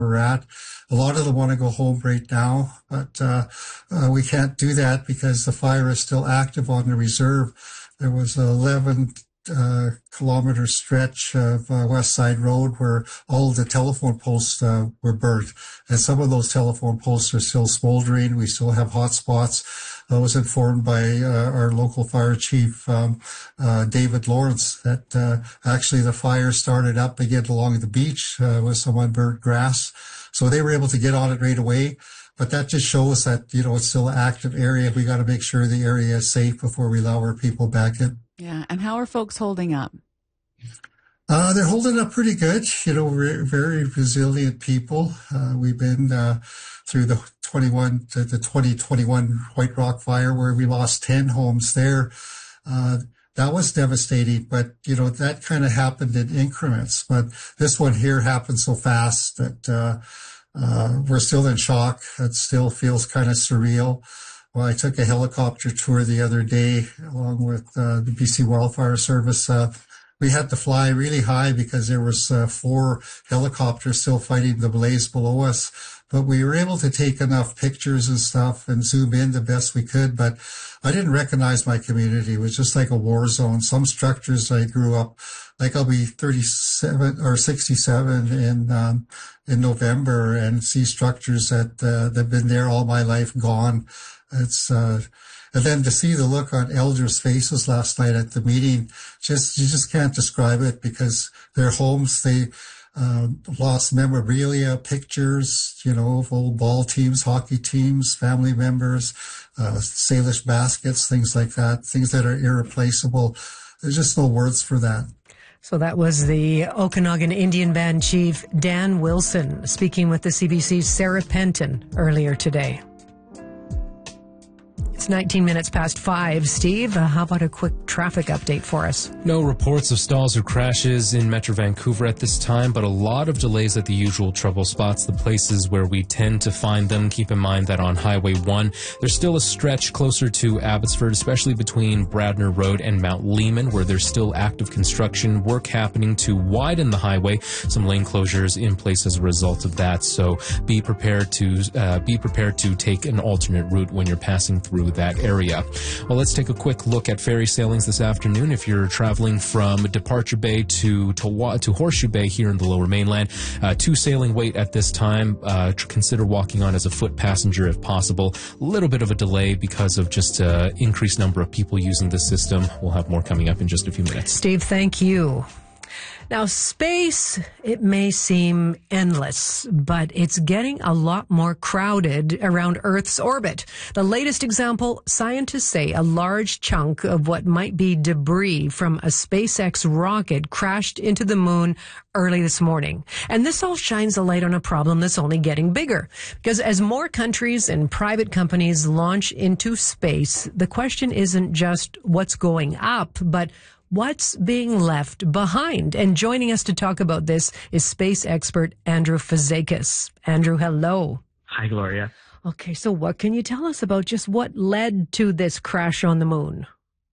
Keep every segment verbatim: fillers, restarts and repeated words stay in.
we're at. A lot of them want to go home right now, but uh, uh, we can't do that because the fire is still active on the reserve. There was eleven uh, kilometer stretch of uh, West Side Road where all of the telephone posts uh, were burnt. And some of those telephone posts are still smoldering. We still have hot spots. I was informed by uh, our local fire chief, um, uh, David Lawrence, that uh, actually the fire started up again along the beach uh, with some unburnt grass. So they were able to get on it right away. But that just shows that, you know, it's still an active area. We got to make sure the area is safe before we allow our people back in. Yeah. And how are folks holding up? Uh, they're holding up pretty good. You know, we're very resilient people. Uh, we've been uh, through the twenty-one to the twenty twenty-one White Rock fire where we lost ten homes there. Uh, that was devastating, but, you know, that kind of happened in increments. But this one here happened so fast that uh, uh, we're still in shock. It still feels kind of surreal. Well, I took a helicopter tour the other day along with uh, the B C Wildfire Service. Uh, we had to fly really high because there was uh, four helicopters still fighting the blaze below us. But we were able to take enough pictures and stuff and zoom in the best we could. But I didn't recognize my community. It was just like a war zone. Some structures I grew up, like I'll be thirty-seven or sixty-seven in um, in November, and see structures that uh, that have been there all my life gone. It's, uh, and then to see the look on elders' faces last night at the meeting, just, you just can't describe it because their homes, they, uh, lost memorabilia, pictures, you know, of old ball teams, hockey teams, family members, uh, Salish baskets, things like that, things that are irreplaceable. There's just no words for that. So that was the Okanagan Indian Band Chief Dan Wilson speaking with the C B C's Sarah Penton earlier today. It's nineteen minutes past five. Steve, uh, how about a quick traffic update for us? No reports of stalls or crashes in Metro Vancouver at this time, but a lot of delays at the usual trouble spots, the places where we tend to find them. Keep in mind that on Highway one, there's still a stretch closer to Abbotsford, especially between Bradner Road and Mount Lehman, where there's still active construction work happening to widen the highway. Some lane closures in place as a result of that, so be prepared to uh, be prepared to take an alternate route when you're passing through that area. Well, let's take a quick look at ferry sailings this afternoon. If you're traveling from Departure Bay to to, to Horseshoe Bay here in the Lower Mainland, uh, two sailing wait at this time. Uh, consider walking on as a foot passenger if possible. A little bit of a delay because of just uh, increased number of people using the system. We'll have more coming up in just a few minutes. Steve, thank you. Now, space, it may seem endless, but it's getting a lot more crowded around Earth's orbit. The latest example, scientists say a large chunk of what might be debris from a SpaceX rocket crashed into the moon early this morning. And this all shines a light on a problem that's only getting bigger. Because as more countries and private companies launch into space, the question isn't just what's going up, but what's being left behind? And joining us to talk about this is space expert Andrew Fazekas. Andrew, hello. Hi, Gloria. Okay, so what can you tell us about just what led to this crash on the moon?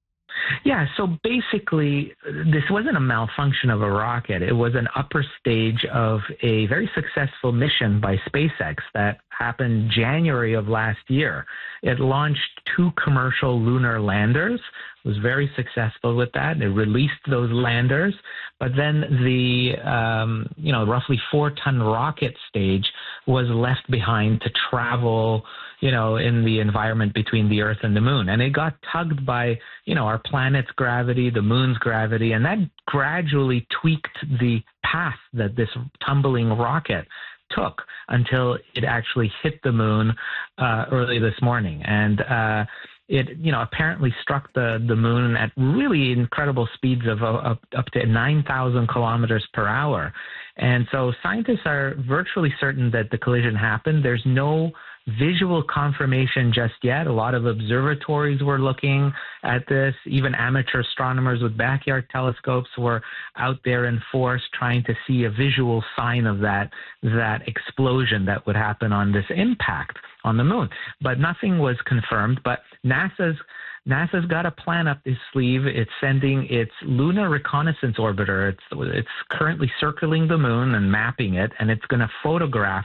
Yeah, so basically, this wasn't a malfunction of a rocket. It was an upper stage of a very successful mission by SpaceX that happened January of last year. It launched two commercial lunar landers. It was very successful with that. It released those landers, but then the um, you know roughly four-ton rocket stage was left behind to travel, you know, in the environment between the Earth and the Moon. And it got tugged by, you know, our planet's gravity, the Moon's gravity, and that gradually tweaked the path that this tumbling rocket took until it actually hit the Moon uh, early this morning. And uh, it, you know, apparently struck the, the Moon at really incredible speeds of uh, up, up to nine thousand kilometers per hour. And so scientists are virtually certain that the collision happened. There's no visual confirmation just yet. A lot of observatories were looking at this. Even amateur astronomers with backyard telescopes were out there in force trying to see a visual sign of that, that explosion that would happen on this impact on the Moon. But nothing was confirmed. But NASA's NASA's got a plan up its sleeve. It's sending its Lunar Reconnaissance Orbiter. It's, it's currently circling the Moon and mapping it, and it's going to photograph